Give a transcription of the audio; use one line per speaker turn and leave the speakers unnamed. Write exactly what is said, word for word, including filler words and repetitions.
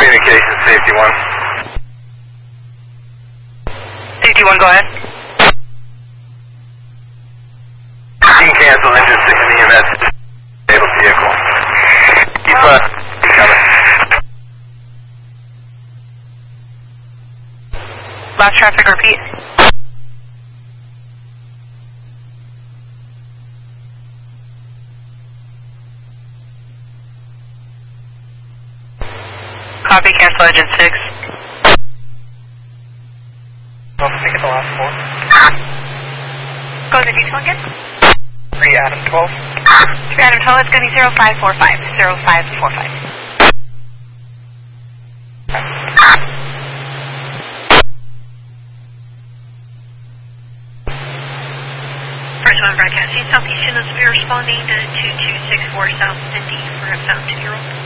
Communication, safety one.
Safety one, go ahead.
You can cancel engine six in E M S. Stable vehicle. Keep, uh, keep coming.
Last traffic, repeat. Copy, cancel engine six.
Well, make it the last four.
Go to the detail again.
three Adam twelve.
three Adam twelve, it's going to be zero five four five. zero five four five.
First one broadcasting Southeastern is responding to two two six four South Cindy for a found two-year-old.